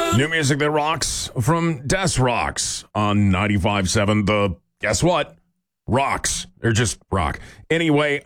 New music that rocks from Des Rocks on 95.7. Guess what? Rocks. They're just rock. Anyway,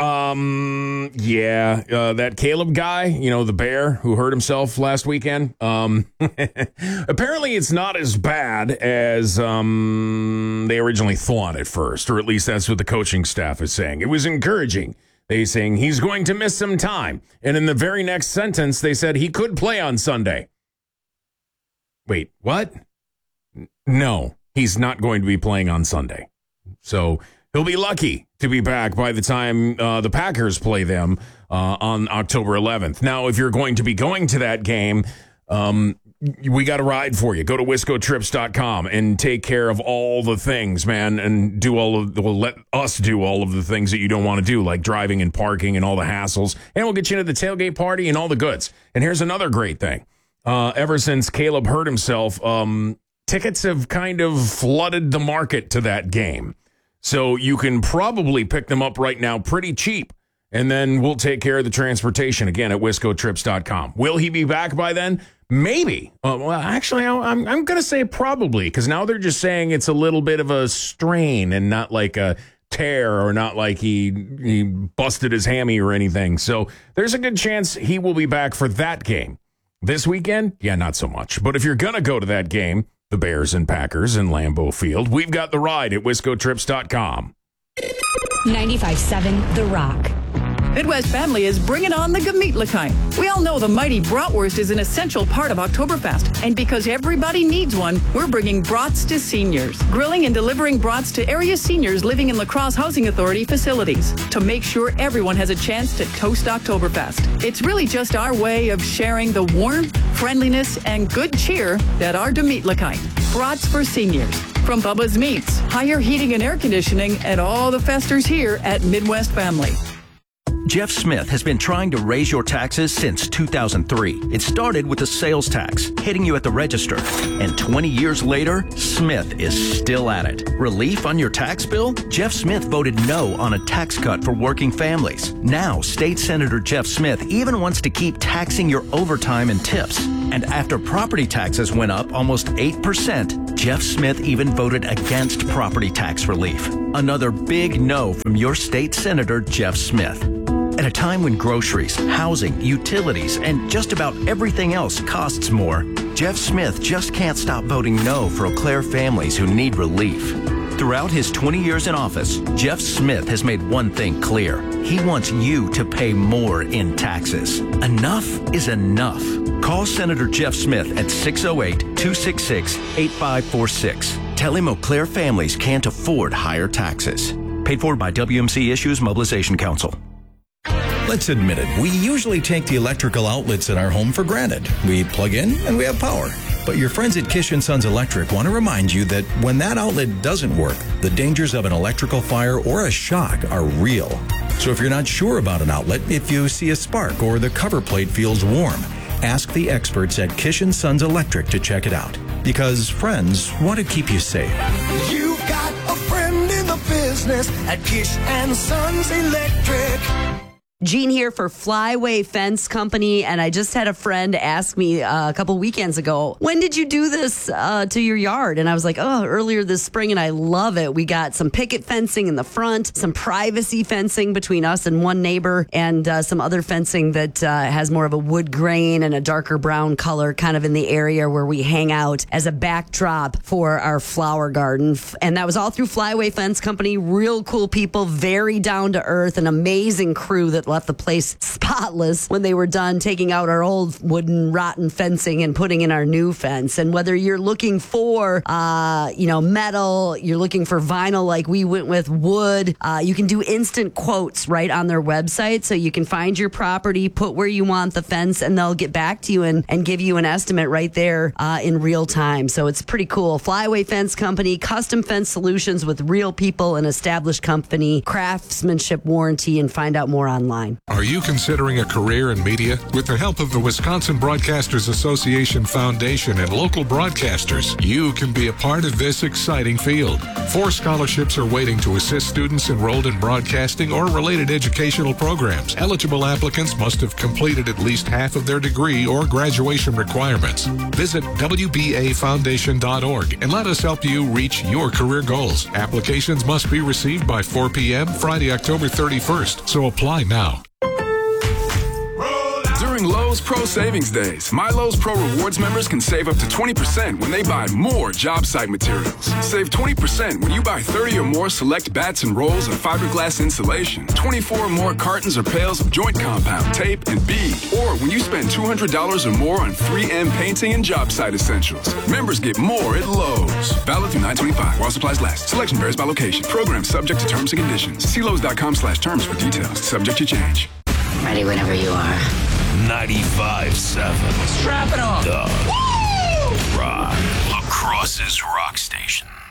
that Caleb guy, the bear who hurt himself last weekend. Apparently it's not as bad as they originally thought at first, or at least that's what the coaching staff is saying. It was encouraging. They saying he's going to miss some time. And in the very next sentence, they said he could play on Sunday. Wait, what? No, he's not going to be playing on Sunday. So he'll be lucky to be back by the time the Packers play them on October 11th. Now, if you're going to be going to that game, we got a ride for you. Go to wiscotrips.com and take care of all the things, man, and let us do all of the things that you don't want to do, like driving and parking and all the hassles. And we'll get you into the tailgate party and all the goods. And here's another great thing. Ever since Caleb hurt himself, tickets have kind of flooded the market to that game. So you can probably pick them up right now pretty cheap. And then we'll take care of the transportation again at wiscotrips.com. Will he be back by then? Maybe. Well, actually, I'm going to say probably, because now they're just saying it's a little bit of a strain and not like a tear, or not like he busted his hammy or anything. So there's a good chance he will be back for that game. This weekend? Yeah, not so much. But if you're going to go to that game, the Bears and Packers in Lambeau Field, we've got the ride at wiscotrips.com. 95.7 The Rock. Midwest Family is bringing on the Gemütlichkeit. We all know the mighty bratwurst is an essential part of Oktoberfest. And because everybody needs one, we're bringing brats to seniors. Grilling and delivering brats to area seniors living in La Crosse Housing Authority facilities to make sure everyone has a chance to toast Oktoberfest. It's really just our way of sharing the warmth, friendliness, and good cheer that are Gemütlichkeit. Brats for seniors. From Bubba's Meats, higher heating and air conditioning, and all the festers here at Midwest Family. Jeff Smith has been trying to raise your taxes since 2003. It started with the sales tax, hitting you at the register. And 20 years later, Smith is still at it. Relief on your tax bill? Jeff Smith voted no on a tax cut for working families. Now, State Senator Jeff Smith even wants to keep taxing your overtime and tips. And after property taxes went up almost 8%, Jeff Smith even voted against property tax relief. Another big no from your state senator, Jeff Smith. At a time when groceries, housing, utilities, and just about everything else costs more, Jeff Smith just can't stop voting no for Eau Claire families who need relief. Throughout his 20 years in office, Jeff Smith has made one thing clear. He wants you to pay more in taxes. Enough is enough. Call Senator Jeff Smith at 608-266-8546. Tell him Eau Claire families can't afford higher taxes. Paid for by WMC Issues Mobilization Council. Let's admit it, we usually take the electrical outlets in our home for granted. We plug in and we have power. But your friends at Kish & Sons Electric want to remind you that when that outlet doesn't work, the dangers of an electrical fire or a shock are real. So if you're not sure about an outlet, if you see a spark or the cover plate feels warm, ask the experts at Kish & Sons Electric to check it out. Because friends want to keep you safe. You got a friend in the business at Kish & Sons Electric. Jean here for Flyway Fence Company, and I just had a friend ask me a couple weekends ago, when did you do this to your yard? And I was like, earlier this spring, and I love it. We got some picket fencing in the front, some privacy fencing between us and one neighbor, and some other fencing that has more of a wood grain and a darker brown color kind of in the area where we hang out as a backdrop for our flower garden. And that was all through Flyway Fence Company. Real cool people, very down to earth, an amazing crew that left the place spotless when they were done taking out our old wooden rotten fencing and putting in our new fence. And whether you're looking for metal, you're looking for vinyl like we went with wood, you can do instant quotes right on their website, so you can find your property, put where you want the fence, and they'll get back to you and give you an estimate right there in real time. So it's pretty cool. Flyway Fence Company, custom fence solutions with real people, an established company, craftsmanship warranty, and find out more online. online. Are you considering a career in media? With the help of the Wisconsin Broadcasters Association Foundation and local broadcasters, you can be a part of this exciting field. 4 scholarships are waiting to assist students enrolled in broadcasting or related educational programs. Eligible applicants must have completed at least half of their degree or graduation requirements. Visit WBAFoundation.org and let us help you reach your career goals. Applications must be received by 4 p.m. Friday, October 31st, so apply now. During Lowe's Pro Savings Days, My Lowe's Pro Rewards members can save up to 20% when they buy more job site materials. Save 20% when you buy 30 or more select bats and rolls of fiberglass insulation, 24 or more cartons or pails of joint compound, tape, and bead. Or when you spend $200 or more on 3M painting and job site essentials. Members get more at Lowe's. Valid through 9/25 while supplies last. Selection varies by location. Program subject to terms and conditions. See Lowe's.com/terms for details. Subject to change. Ready whenever you are. 95.7. Strap it on. The Rock. La Crosse's Rock Station.